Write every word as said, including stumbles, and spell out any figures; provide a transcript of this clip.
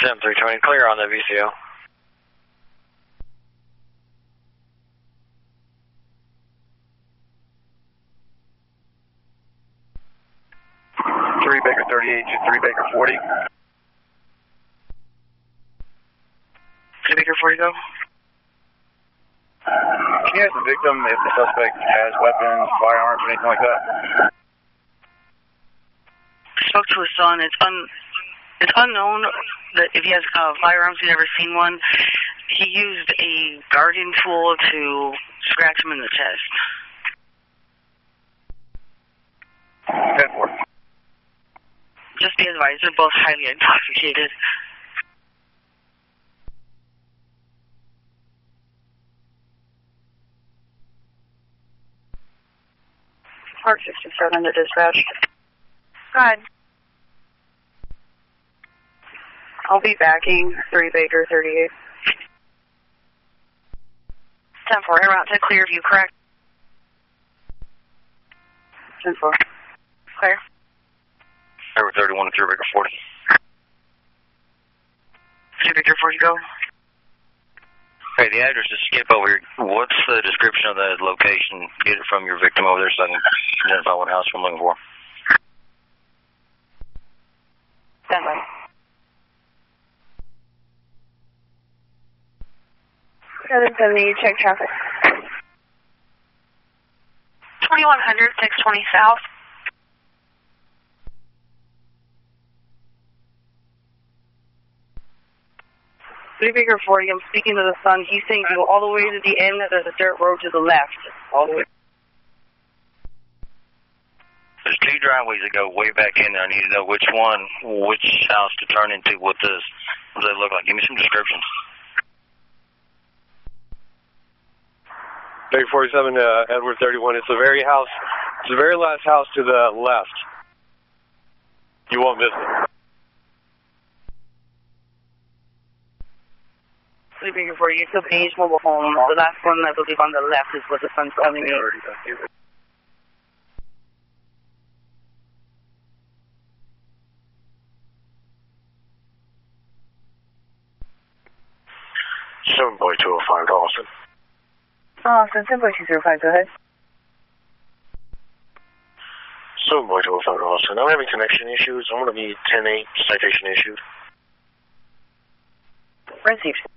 ten three twenty, clear on the V C O. three Baker thirty-eight to three Baker forty. three Baker forty, go. Can you ask the victim if the suspect has weapons, firearms, or anything like that? Spoke to his son. It's un, it's unknown that if he has uh, firearms. He's never seen one. He used a guardian tool to scratch him in the chest. ten four. Just be advised, they're both highly intoxicated. Park sixty-seven to dispatch. Go ahead. I'll be backing three Baker thirty-eight. ten four, en route to Clearview, correct? ten four. Clear. Number thirty-one to three Baker forty. three Baker forty, go. Hey, the address is skip over here. What's the description of the location? Get it from your victim over there so I can identify what house I'm looking for. Stand by. seven seventy, check traffic. twenty-one hundred, six twenty south. three Baker forty, I'm speaking to the son. He's saying go all the way to the end. There's a dirt road to the left. All the way. There's two driveways that go way back in there. I need to know which one, which house to turn into. What does, what does it look like? Give me some descriptions. Baker forty-seven, uh, Edward thirty-one. It's the very house, it's the very last house to the left. You won't miss it. three Baker forty, it's a beige mobile home. The last one, I believe, on the left is what the son's telling me. seven boy two oh five to Austin. Austin, ten boy two zero five, go ahead. seven boy two oh five to Austin. I'm having connection issues. I'm going to be ten eight citation issued. Received.